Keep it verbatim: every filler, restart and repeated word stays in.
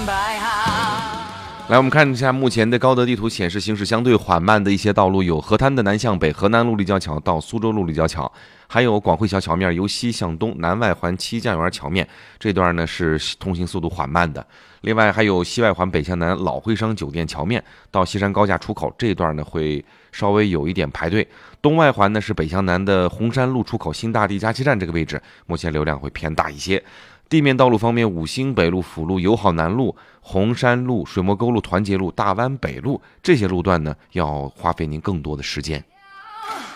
摆好。 来，我们看一下目前的高德地图显示，行驶相对缓慢的一些道路有河滩的南向北河南路立交桥到苏州路立交桥，还有广汇桥桥面由西向东南外环七酱园桥面这段呢是通行速度缓慢的。另外还有西外环北向南老徽商酒店桥面到西山高架出口这段呢会稍微有一点排队。东外环呢是北向南的红山路出口新大地加气站这个位置，目前流量会偏大一些。地面道路方面，五星北路、辅路、友好南路、红山路、水磨沟路、团结路、大湾北路这些路段呢，要花费您更多的时间。